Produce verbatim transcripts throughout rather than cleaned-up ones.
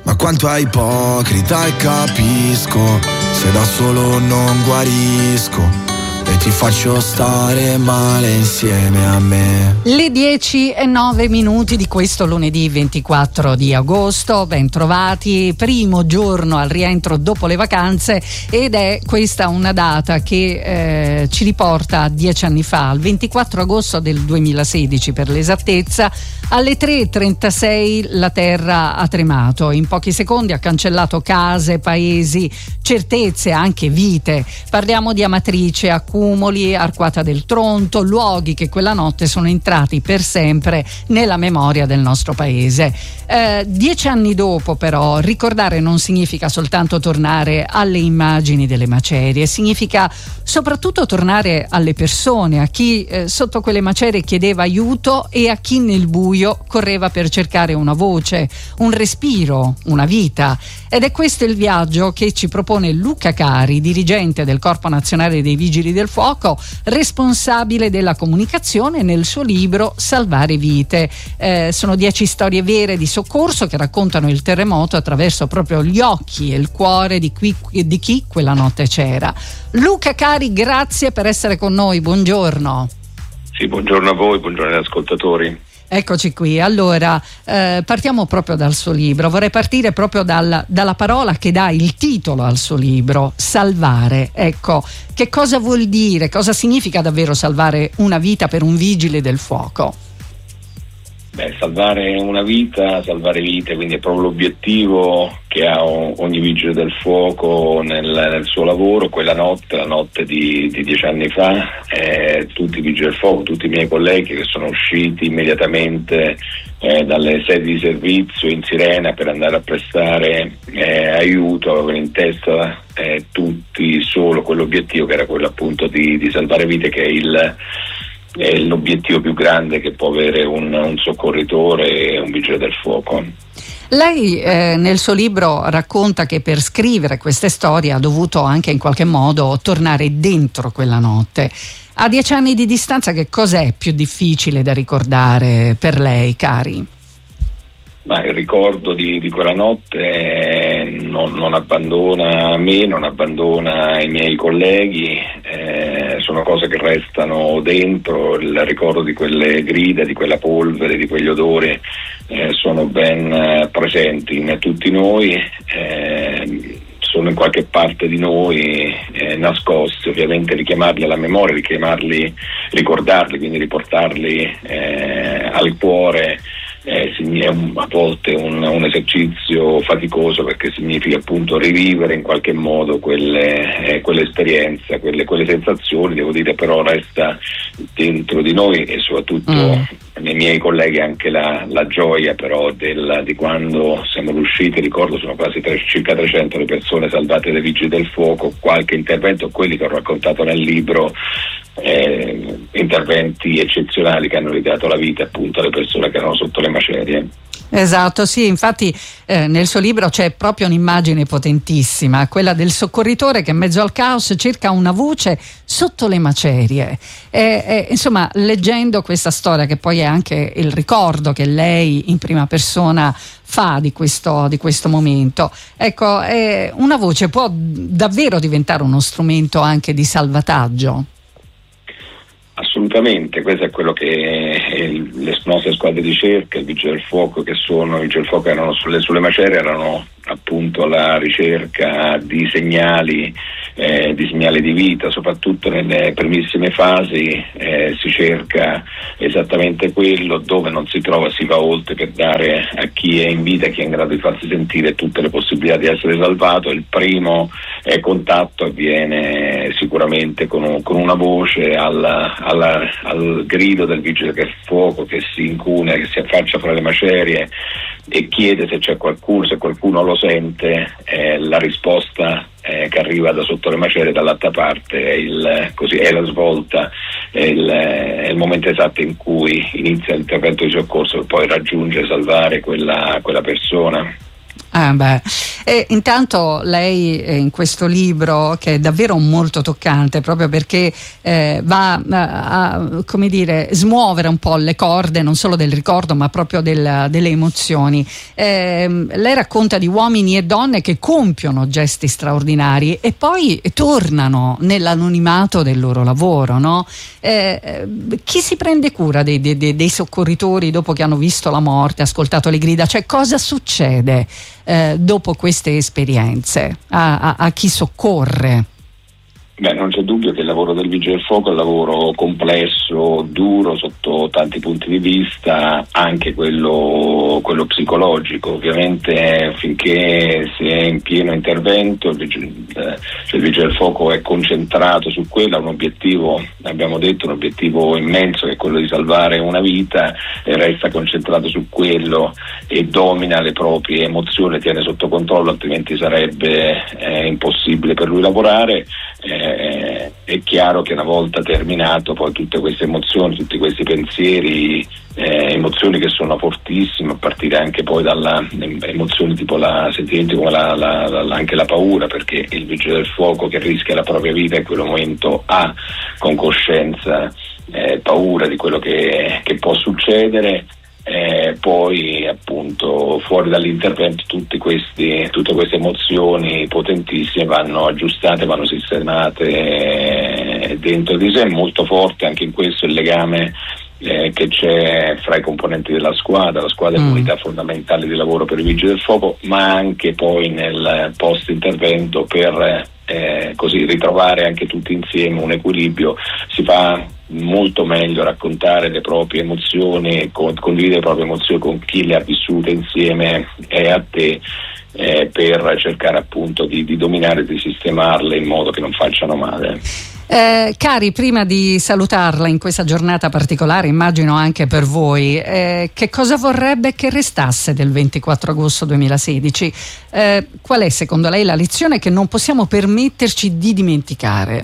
Ma quanto è ipocrita e capisco, se da solo non guarisco e ti faccio stare male insieme a me. Le dieci e nove minuti di questo lunedì ventiquattro di agosto, ben trovati, primo giorno al rientro dopo le vacanze, ed è questa una data che eh, ci riporta a dieci anni fa, al ventiquattro agosto del duemilasedici per l'esattezza. Alle tre e trentasei la terra ha tremato, in pochi secondi ha cancellato case, paesi, certezze, anche vite. Parliamo di Amatrice, Accumoli, Arquata del Tronto, luoghi che quella notte sono entrati per sempre nella memoria del nostro paese. Eh, dieci anni dopo, però, ricordare non significa soltanto tornare alle immagini delle macerie, significa soprattutto tornare alle persone, a chi eh, sotto quelle macerie chiedeva aiuto e a chi nel buio correva per cercare una voce, un respiro, una vita. Ed è questo il viaggio che ci propone Luca Cari, dirigente del Corpo Nazionale dei Vigili del Fuoco, responsabile della comunicazione, nel suo libro Salvare Vite. Eh, sono dieci storie vere di soccorso che raccontano il terremoto attraverso proprio gli occhi e il cuore di, qui, di chi quella notte c'era. Luca Cari, grazie per essere con noi, buongiorno. Sì, buongiorno a voi, buongiorno agli ascoltatori. Eccoci qui, allora eh, partiamo proprio dal suo libro, vorrei partire proprio dal, dalla parola che dà il titolo al suo libro, salvare. Ecco, che cosa vuol dire, cosa significa davvero salvare una vita per un vigile del fuoco? Beh, salvare una vita, salvare vite, quindi è proprio l'obiettivo che ha ogni vigile del fuoco nel, nel suo lavoro. Quella notte, la notte di, di dieci anni fa, eh, tutti i vigili del fuoco, tutti i miei colleghi che sono usciti immediatamente eh, dalle sedi di servizio in sirena per andare a prestare eh, aiuto, avevano in testa eh, tutti solo quell'obiettivo, che era quello appunto di, di salvare vite, che è il è l'obiettivo più grande che può avere un, un soccorritore e un vigile del fuoco. Lei eh, nel suo libro racconta che per scrivere queste storie ha dovuto anche in qualche modo tornare dentro quella notte. A dieci anni di distanza, che cos'è più difficile da ricordare per lei, Cari? Ma il ricordo di, di quella notte non, non abbandona me, non abbandona i miei colleghi, eh, sono cose che restano dentro. Il ricordo di quelle grida, di quella polvere, di quegli odori eh, sono ben eh, presenti in tutti noi, eh, sono in qualche parte di noi eh, nascosti. Ovviamente richiamarli alla memoria, richiamarli, ricordarli, quindi riportarli eh, al cuore. Eh, è un, a volte un, un esercizio faticoso, perché significa appunto rivivere in qualche modo quelle, eh, quell'esperienza, quelle, quelle sensazioni. Devo dire, però resta dentro di noi e soprattutto mm. nei miei colleghi anche la, la gioia però del, di quando siamo riusciti. Ricordo, sono quasi tre, circa trecento le persone salvate dai vigili del fuoco, qualche intervento, quelli che ho raccontato nel libro, Eh, interventi eccezionali che hanno ridato la vita appunto alle persone che erano sotto le macerie. Esatto, sì, infatti eh, nel suo libro c'è proprio un'immagine potentissima, quella del soccorritore che in mezzo al caos cerca una voce sotto le macerie. E, e, insomma, leggendo questa storia, che poi è anche il ricordo che lei in prima persona fa di questo, di questo momento, ecco, eh, una voce può davvero diventare uno strumento anche di salvataggio. Assolutamente, questo è quello che le nostre squadre di ricerca, il vigile del fuoco, che sono i vigili del fuoco erano sulle, sulle macerie, erano appunto alla ricerca di segnali, eh, di segnali di vita. Soprattutto nelle primissime fasi eh, si cerca esattamente quello, dove non si trova si va oltre per dare a chi è in vita, a chi è in grado di farsi sentire, tutte le possibilità di essere salvato. Il primo eh, contatto avviene sicuramente con, un, con una voce alla, alla, al grido del vigile del fuoco che si incune, che si affaccia fra le macerie e chiede se c'è qualcuno, se qualcuno lo sente. Eh, la risposta eh, che arriva da sotto le macerie dall'altra parte è, il, così, è la svolta, è il, è il momento esatto in cui inizia l'intervento di soccorso per poi raggiungere e salvare quella, quella persona. Ah beh. E intanto lei eh, in questo libro, che è davvero molto toccante proprio perché eh, va a, a come dire smuovere un po' le corde non solo del ricordo ma proprio del, delle emozioni, eh, lei racconta di uomini e donne che compiono gesti straordinari e poi tornano nell'anonimato del loro lavoro, no? Eh, chi si prende cura dei, dei, dei soccorritori dopo che hanno visto la morte, ascoltato le grida? Cioè, cosa succede eh, dopo queste esperienze a, a, a chi soccorre? Beh, non c'è dubbio che il lavoro del Vigile del Fuoco è un lavoro complesso, duro sotto tanti punti di vista, anche quello, quello psicologico. Ovviamente finché si è in pieno intervento, il Vigile, cioè il Vigile del Fuoco è concentrato su quello, ha un obiettivo, abbiamo detto, un obiettivo immenso che è quello di salvare una vita, e resta concentrato su quello e domina le proprie emozioni, tiene sotto controllo, altrimenti sarebbe eh, impossibile per lui lavorare. Eh, è chiaro che una volta terminato poi tutte queste emozioni, tutti questi pensieri, eh, emozioni che sono fortissime, a partire anche poi dalle emozioni tipo la sentimenti come la, la, la, anche la paura, perché il Vigile del Fuoco che rischia la propria vita in quel momento ha con coscienza eh, paura di quello che, che può succedere. Eh, poi appunto fuori dall'intervento tutti questi, tutte queste emozioni potentissime vanno aggiustate, vanno sistemate eh, dentro di sé. È molto forte anche in questo il legame eh, che c'è fra i componenti della squadra. La squadra è mm. un'unità fondamentale di lavoro per i Vigili del Fuoco, ma anche poi nel post intervento per eh, così ritrovare anche tutti insieme un equilibrio. Si fa molto meglio raccontare le proprie emozioni, con, condividere le proprie emozioni con chi le ha vissute insieme e a te, eh, per cercare appunto di, di dominare, di sistemarle in modo che non facciano male. Eh, cari, prima di salutarla in questa giornata particolare, immagino anche per voi, eh, che cosa vorrebbe che restasse del ventiquattro agosto duemilasedici? Eh, qual è secondo lei la lezione che non possiamo permetterci di dimenticare?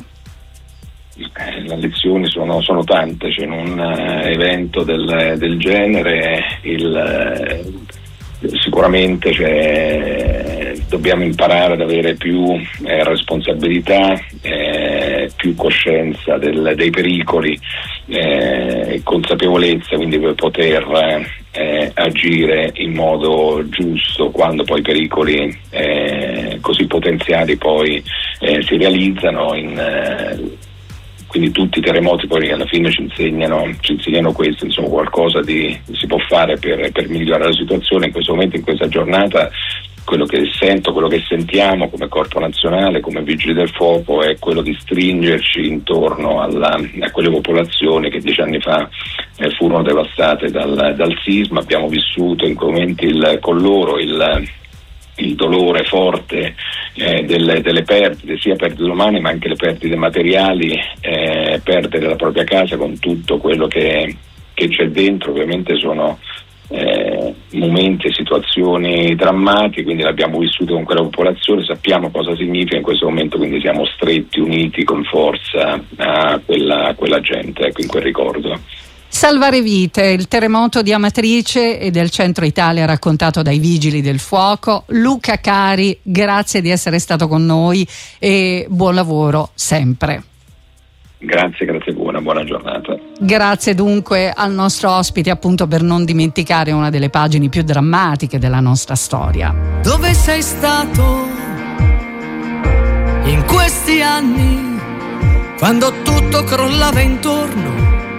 Eh, le lezioni sono, sono tante, cioè in un uh, evento del, del genere il, uh, sicuramente cioè, dobbiamo imparare ad avere più eh, responsabilità, eh, più coscienza del, dei pericoli e eh, consapevolezza, quindi per poter eh, agire in modo giusto quando poi i pericoli eh, così potenziali poi eh, si realizzano. In, eh, Quindi tutti i terremoti poi alla fine ci insegnano, ci insegnano questo, insomma qualcosa di, si può fare per, per migliorare la situazione. In questo momento, in questa giornata, quello che sento, quello che sentiamo come Corpo Nazionale, come Vigili del Fuoco, è quello di stringerci intorno alla, a quelle popolazioni che dieci anni fa eh, furono devastate dal, dal sisma. Abbiamo vissuto in quei momenti il, con loro il il dolore forte eh, delle, delle perdite, sia perdite umane ma anche le perdite materiali, eh, perdere la propria casa con tutto quello che, che c'è dentro. Ovviamente sono eh, momenti e situazioni drammatiche, quindi l'abbiamo vissuto con quella popolazione, sappiamo cosa significa in questo momento, quindi siamo stretti, uniti con forza a quella, a quella gente, ecco, in quel ricordo. Salvare vite, il terremoto di Amatrice e del centro Italia raccontato dai Vigili del Fuoco. Luca Cari, grazie di essere stato con noi e buon lavoro sempre. Grazie, grazie, buona, buona giornata. Grazie dunque al nostro ospite, appunto, per non dimenticare una delle pagine più drammatiche della nostra storia. Dove sei stato in questi anni, quando tutto crollava intorno?